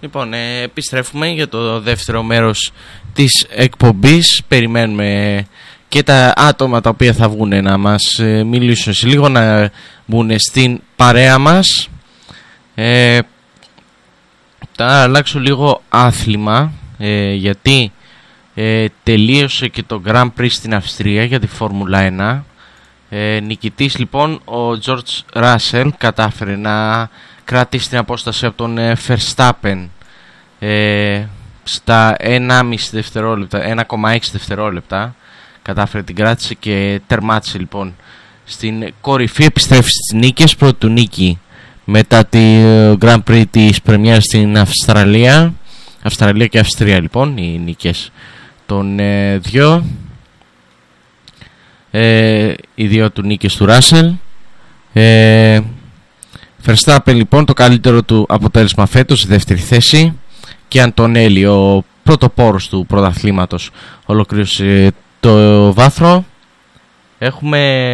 Λοιπόν, επιστρέφουμε για το δεύτερο μέρος της εκπομπής. Περιμένουμε και τα άτομα τα οποία θα βγουν να μας μιλήσουν σε λίγο, να μπουν στην παρέα μας. Θα αλλάξω λίγο άθλημα, γιατί τελείωσε και το Grand Prix στην Αυστρία για τη Φόρμουλα 1. Νικητής λοιπόν ο George Russell κατάφερε να κρατήσει την απόσταση από τον Verstappen στα 1,5 δευτερόλεπτα, 1,6 δευτερόλεπτα κατάφερε, την κράτησε και τερμάτισε λοιπόν στην κορυφή. Επιστρέφει στις νίκες, πρώτη του νίκη μετά τη Grand Prix της πρεμιέρας στην Αυστραλία και Αυστρία λοιπόν, οι νίκες των δυο, οι δύο του νίκες του Russell. Verstappen λοιπόν το καλύτερο του αποτέλεσμα φέτος, στη δεύτερη θέση, και Αντωνέλη, ο πρωτοπόρος του πρωταθλήματος, ολοκλήρωσε το βάθρο. Έχουμε...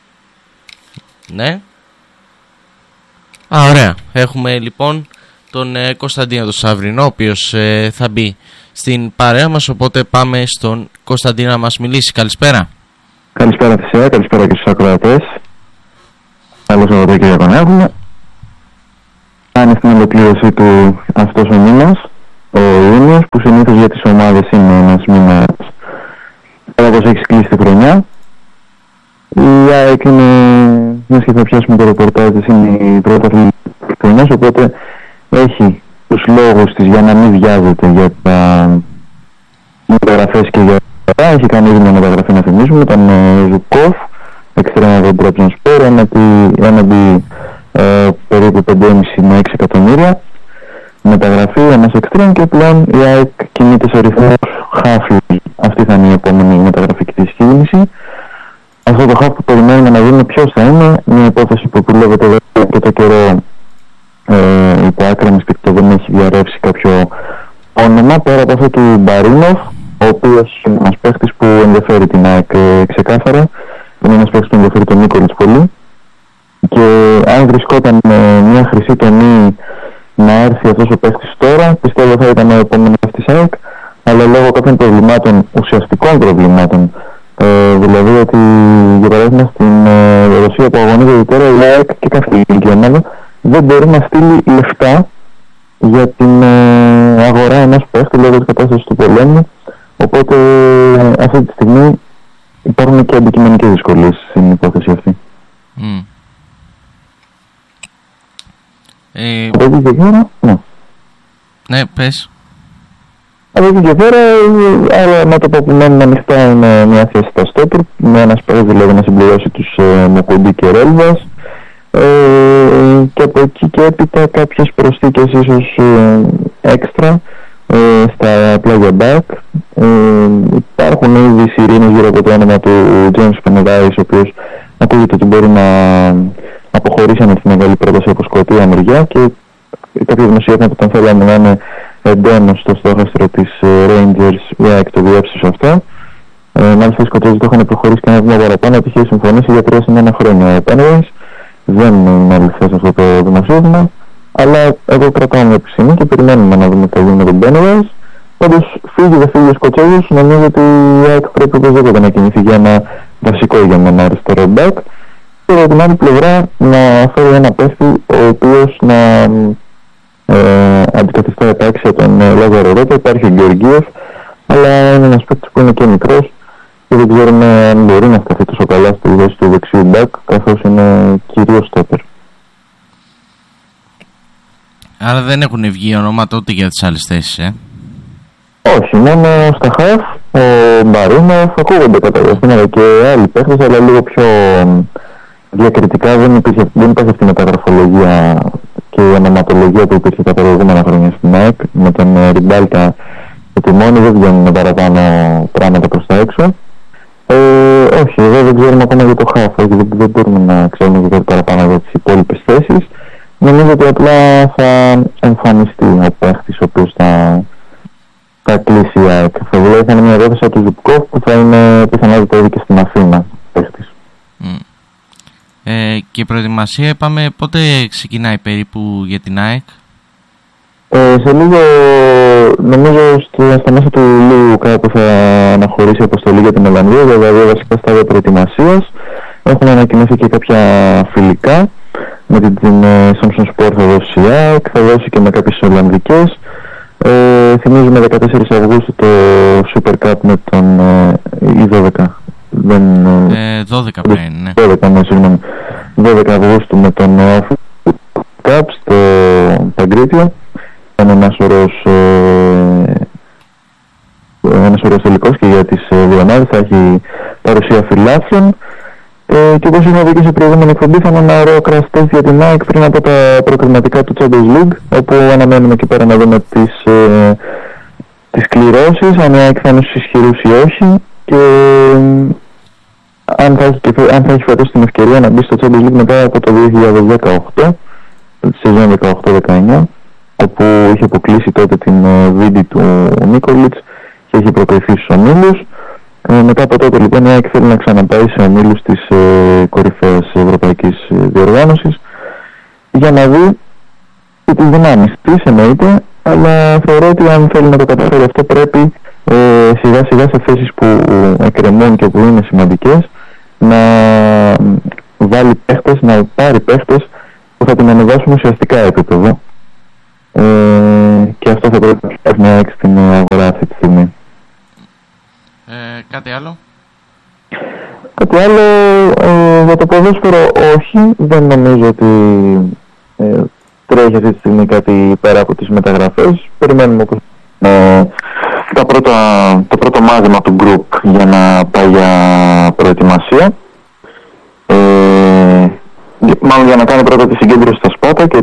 ναι. Ωραία. Έχουμε λοιπόν τον Κωνσταντίνο τον Σαβρινό, ο οποίος θα μπει στην παρέα μας, οπότε πάμε στον Κωνσταντίνο να μας μιλήσει. Καλησπέρα. Καλησπέρα Θησέα, καλησπέρα και στους ακροατές. Καλώς Σαββατοκύριακο να έχουμε. Κάνει στην ολοκλήρωσή του αυτός ο μήνας, ο Ιούνιος, που συνήθως για τις ομάδες είναι ένας μήνας όπως έχει κλείσει τη χρονιά. Η ΑΕΚ είναι, μιας και θα πιάσουμε το ρεπορτάζ της, είναι η πρώτη αθλητική χρονιά, οπότε έχει τους λόγους της για να μην βιάζεται για τα μεταγραφές και για τα. Έχει κάνει ήδη μια μεταγραφή, να θυμίσουμε, τον Ζουκόφ, εξτρέμμα τον Τραπεζονspor, έναντι περίπου 5,5 με 6 εκατομμύρια μεταγραφή, ένας εξτρέμ, και πλέον η ΑΕΚ κινείται σε ρυθμούς χάφη. Αυτή θα είναι η επόμενη μεταγραφική της κίνηση. Αυτό το χάφ που περιμένουμε να δούμε ποιος θα είναι, μια υπόθεση που δουλεύεται εδώ και το καιρό υπό άκρη και δεν έχει διαρρεύσει κάποιο όνομα πέρα από αυτό του Μπαρίνοφ, ο οποίος είναι ένας παίχτης που ενδιαφέρει την ΑΕΚ ξεκάθαρα. Είναι ένας παίχτης που ενδιαφέρει τον Νίκολιτς πολύ, και αν βρισκόταν μια χρυσή τομή να έρθει αυτός ο παίχτης τώρα, πιστεύω θα ήταν ο επόμενος της ΑΕΚ, αλλά λόγω κάποιων προβλημάτων, ουσιαστικών προβλημάτων, δηλαδή ότι για παράδειγμα στην Ρωσία που αγωνίζεται τώρα η ΑΕΚ και κάθε ηλικιωμένο δεν μπορεί να στείλει λεφτά για την αγορά ενός παίχτη λόγω της κατάστασης του πολέμου, οπότε αυτή τη στιγμή υπάρχουν και αντικειμενικές δυσκολίες στην υπόθεση αυτή. Από εκεί και πέρα, ναι, πες. Από εκεί και πέρα, άλλα μέτωπα που μένουν ανοιχτά είναι μια θέση στα στόπερ, με ένας παίκτης δηλαδή να συμπληρώσει τους Μοκουντή και Ρέλβας, και από εκεί και έπειτα κάποιες προσθήκες ίσως έξτρα στα πλάγια back. Υπάρχουν ήδη σιρήνες γύρω από το όνομα του James Penedais, ο οποίος ακούγεται ότι μπορεί να αποχωρήσει με τη μεγάλη πρόταση από Σκωτία μεριά, και κάποια δημοσιεύματα που θέλαμε να είναι εντόνως στο στόχαστρο της Rangers, η ΑΕΚ το διέψησε αυτό. Μάλιστα οι Σκοτζοί το είχαν προχωρήσει και ένα βήμα παραπάνω, ότι είχε συμφωνήσει για 3 συν 1 χρόνια ο Penedais. Δεν είναι αληθές αυτό το δημοσίευμα, αλλά εγώ κρατάω μια επισήμη και περιμένουμε να δούμε τι θα γίνει με τον Penedais. Όντως, φύγει δεν φύγει ο Σκοτσέζος, νομίζω ότι η ΑΕΚ πρέπει οπωσδήποτε να κινηθεί για ένα βασικό για ένα αριστερό back, και από την άλλη πλευρά να φέρει ένα παίχτη ο οποίος να αντικαθιστά επάξια τον Λάζαρο Ρότα. Υπάρχει ο Γεωργίος, αλλά είναι ένας παίκτης που είναι και μικρός και δεν ξέρουμε αν μπορεί να σταθεί τόσο καλά στη θέση του δεξιού back, καθώς είναι κυρίως στόπερ. Άρα δεν έχουν βγει ονόματα ούτε για τις άλλες θέσεις, Όχι, μόνο στα χαφ, ο Μπαρίνοφ, ακούγονται κατά διαστήματα και άλλοι παίχτες, αλλά λίγο πιο διακριτικά. Δεν υπάρχει αυτή η μεταγραφολογία και η ονοματολογία που υπήρχε τα προηγούμενα χρόνια στην ΑΕΚ, με τον Ριμπάλκα και τη Μόνη, δεν βγαίνουν παραπάνω πράγματα προς τα έξω. Όχι, εδώ δεν ξέρουμε ακόμα για το χαφ, δεν μπορούμε να ξέρουμε για κάτι παραπάνω για τις υπόλοιπες θέσεις. Νομίζω ότι απλά θα εμφανιστεί ο παίχτης ο οποίος θα κλείσει η ΑΕΚ. Θα είναι μια ερώτηση από τον Ζουκόφ που θα είναι πιθανότητα ήδη και στην Αθήνα παίχτης. Και η προετοιμασία, είπαμε, πότε ξεκινάει περίπου για την ΑΕΚ? Σε λίγο, νομίζω στα μέσα του Ιουλίου κάπου θα αναχωρήσει η αποστολή για την Ολλανδία, δηλαδή βασικά στάδια προετοιμασίας. Έχουμε ανακοινώσει και κάποια φιλικά. Με την Samsung Sport θα δώσει η ΑΕΚ, θα δώσει και με κάποιες Ολλανδικές. Θυμίζουμε 14 Αυγούστου το Super Cup με τον ή 12. 12 πριν, ναι. 12, ναι, συγγνώμη. 12 Αυγούστου με τον Cup στο Παγκρίτιο. Ήταν ένας ωραίος τελικός και για τις δύο ομάδες. Θα έχει παρουσία φιλάθλων. Και όπως είχαμε δει και σε προηγούμενη εκπομπή, θα είναι ένα ωραίο crash test για την ΑΕΚ πριν από τα προκριματικά του Champions League, όπου αναμένουμε εκεί πέρα να δούμε τις κληρώσεις, αν η ΑΕΚ θα είναι στους ισχυρούς ή όχι, και αν θα έχει φέτος την ευκαιρία να μπει στο Champions League μετά από το 2018, τη σεζόν 18-19, όπου είχε αποκλείσει τότε την Βίντι του Νίκολιτς και είχε προκριθεί στους ομίλους. Μετά από τότε λοιπόν η ΑΕΚ θέλει να ξαναπάει σε ομίλους της κορυφαίας ευρωπαϊκής διοργάνωσης για να δει και τις δυνάμεις της, εννοείται, αλλά θεωρώ ότι αν θέλει να το καταφέρει αυτό πρέπει σιγά σιγά σε θέσεις που εκκρεμούν και που είναι σημαντικές να βάλει παίχτες, να πάρει παίχτες που θα την ανεβάσουν ουσιαστικά επίπεδο, και αυτό θα πρέπει να φτιάχνει η ΑΕΚ στην αγορά αυτή τη στιγμή. Κάτι άλλο? Κάτι άλλο για το ποδόσφαιρο όχι, δεν νομίζω ότι τρέχει αυτή τη στιγμή κάτι πέρα από τις μεταγραφές. Περιμένουμε το πρώτο μάθημα του group για να πάει για προετοιμασία, μάλλον για να κάνει πρώτα τη συγκέντρωση στα Σπάτα και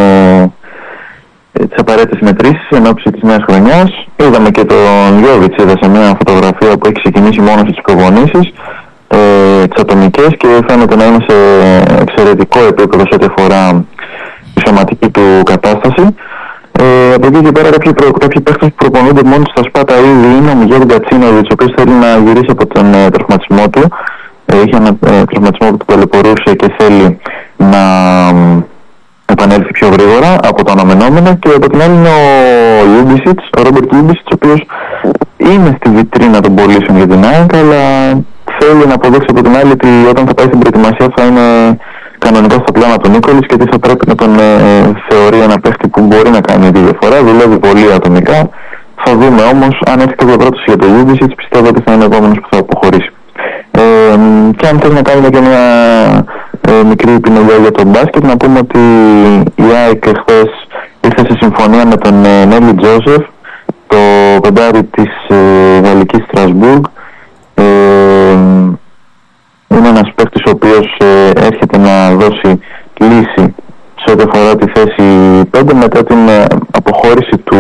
τις απαραίτητες μετρήσεις εν ώψη της νέας χρονιάς. Είδαμε και τον Γιώβιτς, είδα σε μια φωτογραφία που έχει ξεκινήσει μόνος τις προπονήσεις, τις ατομικές, και φαίνεται να είναι σε εξαιρετικό επίπεδο σε ό,τι αφορά τη σωματική του κατάσταση. Από εκεί και πέρα κάποιοι παίχτες που προπονούνται μόνο στα Σπάτα ήδη είναι ο Μιγέλ Γκατσίνοβιτς, ο οποίος θέλει να γυρίσει από τον τραυματισμό του. Είχε ένα τραυματισμό που του ταλαιπωρούσε και θέλει να επανέλθει πιο γρήγορα από το αναμενόμενο, και από την άλλη είναι ο Ρόμπερτ Ιούμπισιτς, ο οποίος είναι στη βιτρίνα των πωλήσεων για την ΑΕΚ, αλλά θέλει να αποδείξει από την άλλη ότι όταν θα πάει στην προετοιμασία θα είναι κανονικά στα πλάνα του Νίκολης και ότι θα πρέπει να τον θεωρεί ένα παίχτη που μπορεί να κάνει τη διαφορά. Δουλεύει πολύ ατομικά. Θα δούμε όμως, αν έρθει κάποια πρόταση για το Ιούμπισιτς, πιστεύω ότι θα είναι ο επόμενος που θα αποχωρήσει. Και αν θες να κάνουμε και μια μικρή επινοβία για τον μπάσκετ, να πούμε ότι η ΑΕΚ χθες ήρθε σε συμφωνία με τον Νέλη Τζόσεφ, το πεντάρι της Γαλλικής Στρασβούργ. Είναι ένας παίκτης ο οποίος έρχεται να δώσει λύση σε ό,τι αφορά τη θέση 5 μετά την αποχώρηση του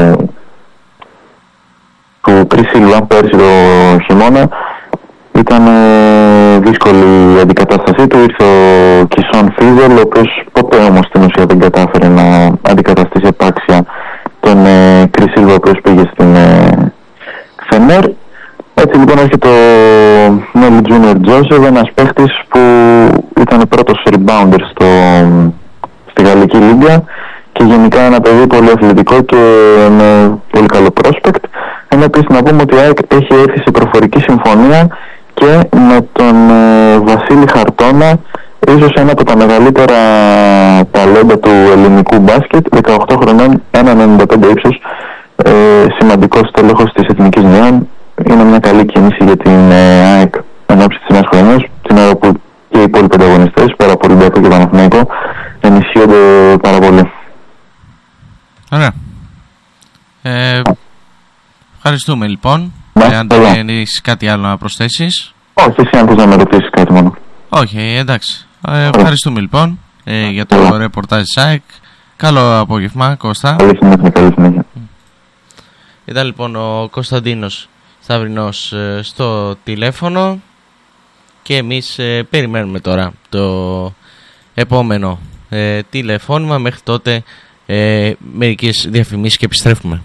Chris Silva πέρσι το χειμώνα. Ήταν δύσκολη η αντικατάστασή του. Ήρθε ο Κισόν Φίζελ, ο οποίος ποτέ όμως στην ουσία δεν κατάφερε να αντικαταστήσει επάξια τον Chris Silva, ο οποίος πήγε στην Φενέρ. Έτσι λοιπόν έρχεται ο Νέλη Τζούνιορ Τζόσεφ, ένας παίχτης που ήταν πρώτος rebounder στη Γαλλική Λίγκα και γενικά ένα παιδί πολύ αθλητικό και με πολύ καλό prospect. Ενώ επίσης να πούμε ότι η ΑΕΚ έχει έρθει σε προφορική συμφωνία και με τον Βασίλη Χαρτώνα, ίσως ένα από τα μεγαλύτερα ταλέντα του ελληνικού μπάσκετ, 18 χρονών, 1,95 ύψος, σημαντικός τέλεχος της Εθνικής Νέων. Είναι μια καλή κίνηση για την ΑΕΚ εν ώψη της νέας χρονιάς, την ώρα που και οι υπόλοιποι ανταγωνιστές, πέρα από Ολυμπιακό και Παναθηναϊκό, ενισχύονται πάρα πολύ. Ωραία. Ευχαριστούμε λοιπόν. Αν δεν έχεις κάτι άλλο να προσθέσεις. Όχι, εσύ αν θες να με ρωτήσεις κάτι μόνο. Όχι, εντάξει. Ευχαριστούμε λοιπόν για το ρεπορτάζ της ΑΕΚ. Καλό απόγευμα, Κώστα. Καλή συνέχεια. Ήταν λοιπόν ο Κωνσταντίνος Σταυρινός στο τηλέφωνο και εμείς περιμένουμε τώρα το επόμενο τηλεφώνημα. Μέχρι τότε μερικές διαφημίσεις και επιστρέφουμε.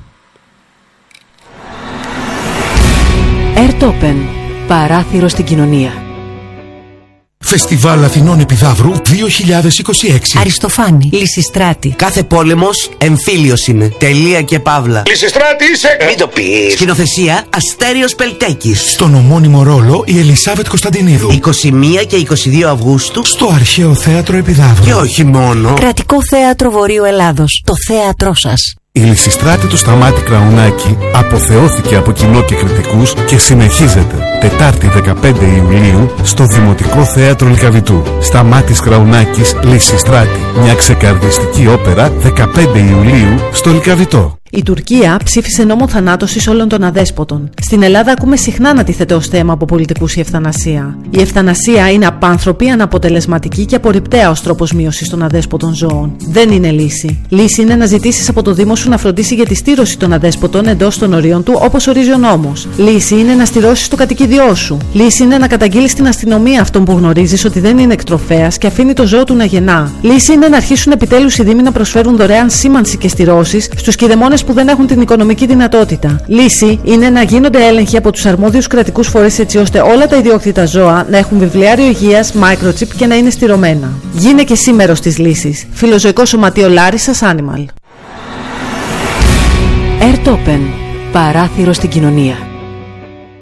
Airtopen, παράθυρο στην κοινωνία. Φεστιβάλ Αθηνών Επιδαύρου 2026. Αριστοφάνη. Λυσιστράτη. Κάθε πόλεμος εμφύλιος είναι. Τελεία και παύλα. Λυσιστράτη είσαι! Μην το πεις. Σκηνοθεσία Αστέριος Πελτέκης. Στον ομώνυμο ρόλο η Ελισάβετ Κωνσταντινίδου. 21 και 22 Αυγούστου Στο Αρχαίο Θέατρο Επιδαύρου. και όχι μόνο. Κρατικό Θέατρο Βορείου Ελλάδος. Το θέατρό σας. Η Λυσιστράτη του Σταμάτη Κραουνάκη αποθεώθηκε από κοινό και κριτικούς και συνεχίζεται Τετάρτη 15 Ιουλίου στο Δημοτικό Θέατρο Λυκαβητού. Σταμάτης Κραουνάκης, Λυσιστράτη. Μια ξεκαρδιστική όπερα 15 Ιουλίου στο Λυκαβητό. Η Τουρκία ψήφισε νόμο θανάτωσης όλων των αδέσποτων. Στην Ελλάδα ακούμε συχνά να τίθεται ως θέμα από πολιτικούς η ευθανασία. Η ευθανασία είναι απάνθρωπη, αναποτελεσματική και απορριπταία ως τρόπος μείωσης των αδέσποτων ζώων. Δεν είναι λύση. Λύση είναι να ζητήσεις από το Δήμο σου να φροντίσει για τη στήρωση των αδέσποτων εντός των ορίων του όπως ορίζει ο νόμος. Λύση είναι να στηρώσεις το κατοικίδιό σου. Λύση είναι να καταγγείλεις στην αστυνομία αυτόν που γνωρίζεις ότι δεν είναι εκτροφέας και αφήνει το ζώο του να γεννά. Λύση είναι να αρχίσουν επιτέλους οι Δήμοι να προσφέρουν δωρεάν σήμανση και στηρώσεις στους κηδεμόνες που δεν έχουν την οικονομική δυνατότητα. Λύση είναι να γίνονται έλεγχοι από τους αρμόδιους κρατικούς φορείς έτσι ώστε όλα τα ιδιόκτητα ζώα να έχουν βιβλιάριο υγείας, microchip και να είναι στηρωμένα. Γίνε και εσύ μέρος της λύσης. Φιλοζωικό Σωματείο Λάρισσας Animal. Airtopen. Παράθυρο στην κοινωνία.